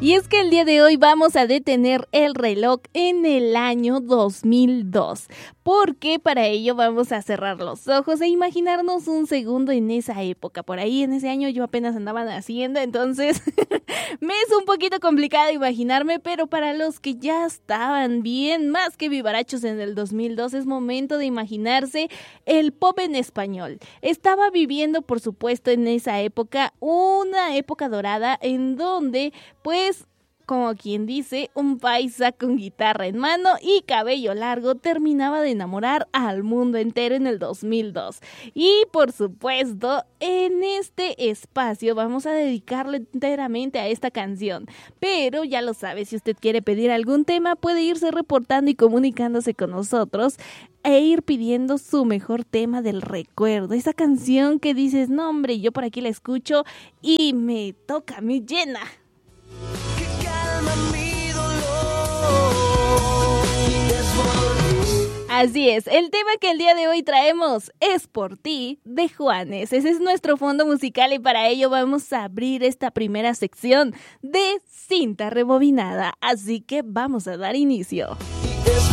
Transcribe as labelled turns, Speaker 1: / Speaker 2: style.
Speaker 1: Y es que el día de hoy vamos a detener el reloj en el año 2002, porque para ello vamos a cerrar los ojos e imaginarnos un segundo en esa época. Por ahí en ese año yo apenas andaba naciendo, entonces me es un poquito complicado imaginarme, pero para los que ya estaban bien más que vivarachos en el 2002 es momento de imaginarse el pop en español. Estaba viviendo, por supuesto, en esa época, una época dorada en donde, pues, como quien dice, un paisa con guitarra en mano y cabello largo terminaba de enamorar al mundo entero en el 2002. Y por supuesto, en este espacio vamos a dedicarle enteramente a esta canción. Pero ya lo sabe, si usted quiere pedir algún tema, puede irse reportando y comunicándose con nosotros e ir pidiendo su mejor tema del recuerdo. Esa canción que dices, no hombre, yo por aquí la escucho y me toca, me llena. Así es, el tema que el día de hoy traemos es Por Ti, de Juanes. Ese es nuestro fondo musical y para ello vamos a abrir esta primera sección de cinta rebobinada. Así que vamos a dar inicio.